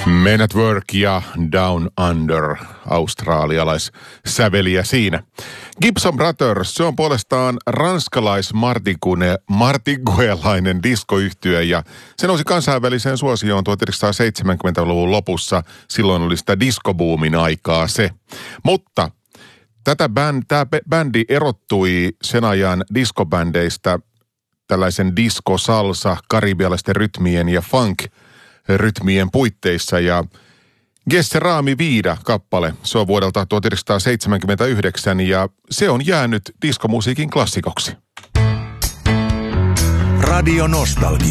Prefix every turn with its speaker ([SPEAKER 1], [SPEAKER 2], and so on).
[SPEAKER 1] Men at Work ja Down Under, australialaissäveliä siinä. Gibson Brothers, se on puolestaan ranskalais-martiguelainen diskoyhtye ja se nousi kansainväliseen suosioon 1970-luvun lopussa. Silloin oli sitä diskobuumin aikaa se. Mutta tämä bändi erottui sen ajan diskobändeistä tällaisen disco, salsa, karibialaisten rytmien ja funk-rytmien puitteissa ja Gesserami Vida kappale, se on vuodelta 1979 ja se on jäänyt diskomusiikin klassikoksi.
[SPEAKER 2] Radio Nostalgia.